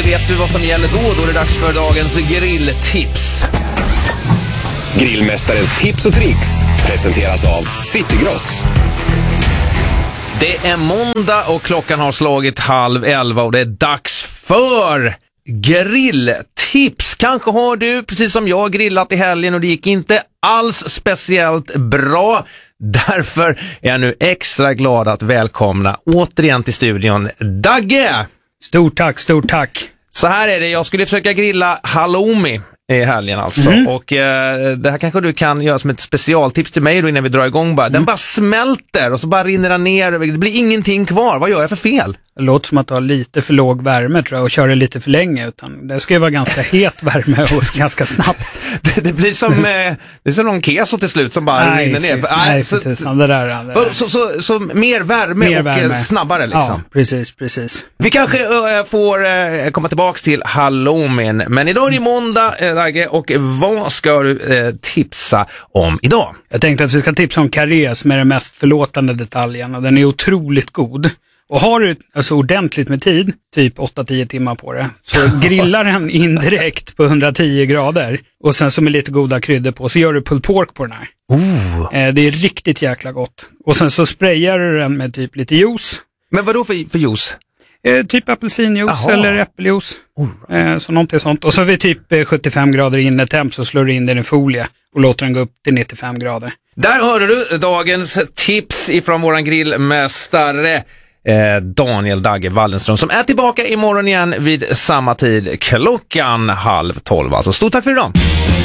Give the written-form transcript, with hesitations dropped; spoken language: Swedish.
inte vet du vad som gäller då är det dags för dagens grilltips. Grillmästarens tips och tricks presenteras av Citygross. Det är måndag och klockan har slagit 10:30 och det är dags för grilltips. Kanske har du, precis som jag, grillat i helgen och det gick inte alls speciellt bra. Därför är jag nu extra glad att välkomna återigen till studion Dagge! Stort tack. Så här är det, jag skulle försöka grilla halloumi i helgen alltså. Och det här kanske du kan göra som ett specialtips till mig då innan vi drar igång bara. Den bara smälter och så bara rinner den ner. Det blir ingenting kvar. Vad gör jag för fel? Det låter som att du har lite för låg värme tror jag och kör det lite för länge. Utan det ska ju vara ganska het värme och ganska snabbt. Det blir som det är som någon keso till slut som bara rinner ner. Nej, för tusan. Det där. Så mer värme och snabbare liksom. Ja, precis. Vi kanske får komma tillbaks till halloumin. Men idag är det måndag, Dagge, och vad ska du tipsa om idag? Jag tänkte att vi ska tipsa om karré som är den mest förlåtande detaljen. Och den är otroligt god. Och har du alltså ordentligt med tid, typ 8-10 timmar på det, så grillar den indirekt på 110 grader. Och sen som är lite goda kryddor på, så gör du pulled pork på den här. Det är riktigt jäkla gott. Och sen så sprayar du den med typ lite juice. Men vad då för juice? Typ apelsinjuice eller äppeljuice. Så någonting sånt. Och så vid typ 75 grader innetemp så slår du in den i folie och låter den gå upp till 95 grader. Där hörde du dagens tips ifrån våran grillmästare Daniel Dagge Wallenström som är tillbaka imorgon igen vid samma tid klockan 11:30. Alltså stort tack för idag!